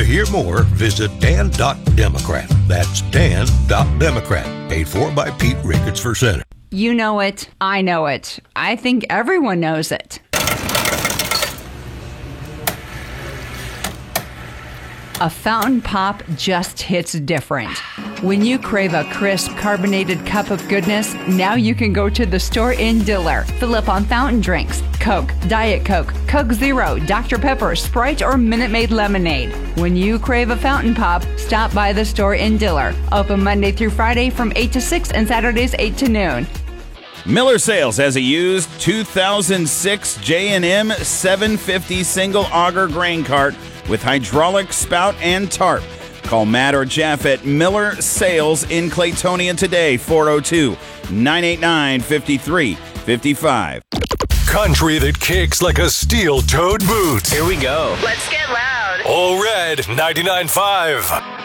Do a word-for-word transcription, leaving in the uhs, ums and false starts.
hear more, visit dan dot democrat. That's dan dot democrat. Paid for by Pete Ricketts for Senate. You know it. I know it. I think everyone knows it. A fountain pop just hits different. When you crave a crisp, carbonated cup of goodness, now you can go to the store in Diller. Fill up on fountain drinks, Coke, Diet Coke, Coke Zero, Doctor Pepper, Sprite, or Minute Maid lemonade. When you crave a fountain pop, stop by the store in Diller. Open Monday through Friday from eight to six and Saturdays eight to noon. Miller Sales has a used two thousand six J and M seven fifty single auger grain cart with hydraulic spout and tarp. Call Matt or Jeff at Miller Sales in Claytonia today, four oh two, nine eight nine, five three five five. Country that kicks like a steel-toed boot. Here we go. Let's get loud. All Red ninety-nine point five.